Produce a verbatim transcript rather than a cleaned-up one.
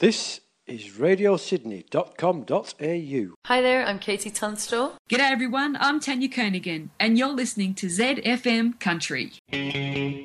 This is radio sydney dot com dot a u. Hi there, I'm Katie Tunstall. G'day everyone, I'm Tanya Kernaghan and you're listening to Z F M Country.